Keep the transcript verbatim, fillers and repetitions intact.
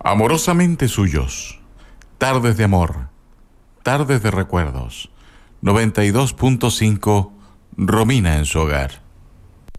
Amorosamente suyos. Tardes de amor. Tardes de recuerdos. noventa y dos punto cinco Romina en su hogar.